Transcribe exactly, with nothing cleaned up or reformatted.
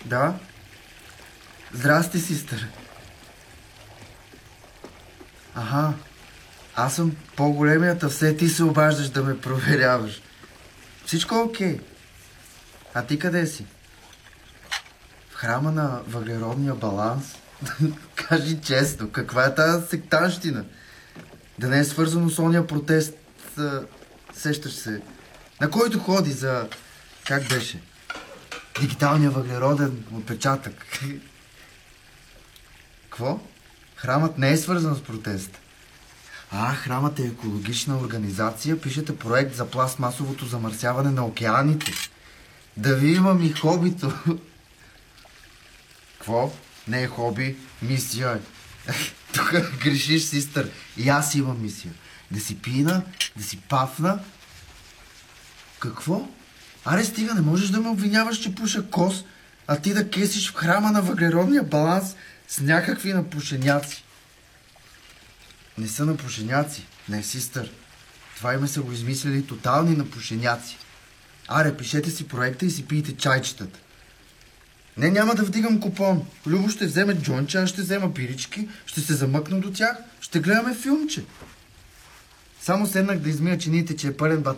Да. Здрасти, систър. Аха. Аз съм по-големият, а все ти се обаждаш да ме проверяваш. Всичко е окей. А ти къде си? В храма на въглеродния баланс? Кажи честно, каква е тази сектанщина? Да не е свързано с ония протест, сещаш се, на който ходи за... Как беше? Дигиталния въглероден отпечатък. Какво? Храмът не е свързан с протест. А, храмът е екологична организация. Пишете проект за пластмасовото замърсяване на океаните. Да ви имам и хобито. Какво? Не е хоби, мисия е. Тук грешиш, систър. И аз имам мисия. Да си пина, да си пафна. Какво? Аре, стига, не можеш да ме обвиняваш, че пуша кос, а ти да кесиш в храма на въглеродния баланс с някакви напушеняци. Не са напушеняци. Не, систър. Това име са го измислили тотални напушеняци. Аре, пишете си проекта и си пийте чайчетата. Не, няма да вдигам купон. Любо ще вземе джонче, аз ще взема пирички, ще се замъкна до тях, ще гледаме филмче. Само седнах да измия чините, че е пълен батон.